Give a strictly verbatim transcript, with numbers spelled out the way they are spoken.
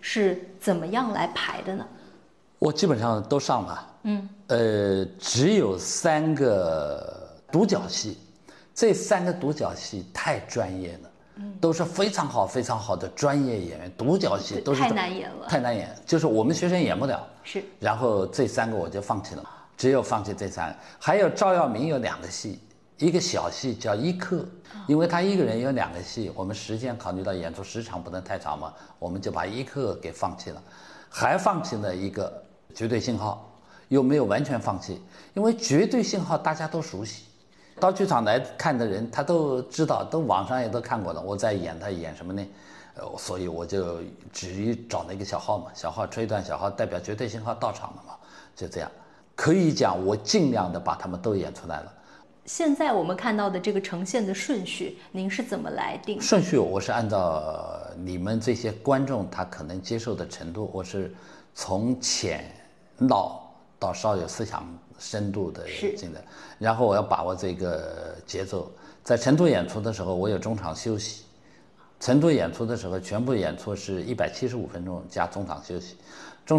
是怎么样来排的呢？ 我基本上都上了，嗯，呃，只有三个独角戏，这三个独角戏太专业了，嗯，都是非常好非常好的专业演员，独角戏都是太难演了， 太难演，就是我们学生演不了， 是， 然后这三个我就放弃了，只有放弃这三个，还有赵耀明有两个戏。一个小戏叫一刻，因为他一个人有两个戏，我们时间考虑到演出时长不能太长嘛，我们就把一刻给放弃了，还放弃了一个绝对信号，又没有完全放弃，因为绝对信号大家都熟悉，到剧场来看的人他都知道，都网上也都看过了，我在演他演什么呢？呃，所以我就只找了一个小号嘛，小号吹段小号代表绝对信号到场了嘛，就这样，可以讲我尽量的把他们都演出来了。 现在我们看到的这个呈现的顺序，您是怎么来定的？ 顺序我是按照你们这些观众他可能接受的程度，我是从浅闹到稍有思想深度的进来，然后我要把握这个节奏。在成都演出的时候，我有中场休息。成都演出的时候，全部演出是一百七十五分钟加中场休息。